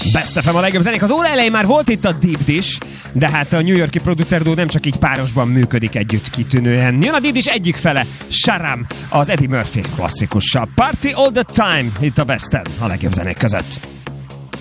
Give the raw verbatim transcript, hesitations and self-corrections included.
Best ef em a legjobb zenék. Az óra elején már volt itt a Deep Dish, de hát a New York-i producerdó nem csak így párosban működik együtt kitűnően. Jön a Deep Dish egyik fele, Sharam, az Eddie Murphy klasszikussal. Party all the time, itt a Besten, a legjobb zenék között.